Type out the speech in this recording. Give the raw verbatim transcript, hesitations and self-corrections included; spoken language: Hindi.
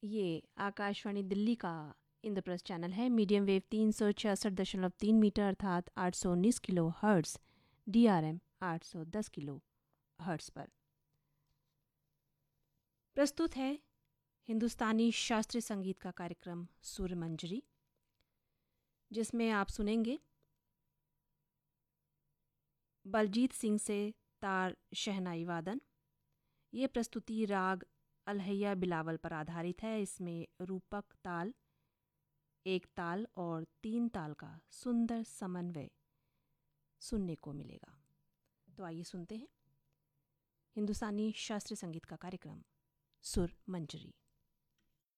ये आकाशवाणी दिल्ली का इंद्रप्रस्थ चैनल है। मीडियम वेव तीन सौ छियासठ दशमलव तीन मीटर अर्थात आठ सौ उन्नीस kilo hertz, D R M आठ सौ दस किलो हर्ट्स पर प्रस्तुत है हिंदुस्तानी शास्त्रीय संगीत का कार्यक्रम सुर मंजरी, जिसमें आप सुनेंगे बलजीत सिंह से तार शहनाई वादन। ये प्रस्तुति राग अलहैया बिलावल पर आधारित है। इसमें रूपक ताल, एक ताल और तीन ताल का सुंदर समन्वय सुनने को मिलेगा। तो आइए सुनते हैं हिंदुस्तानी शास्त्रीय संगीत का कार्यक्रम सुर मंजरी।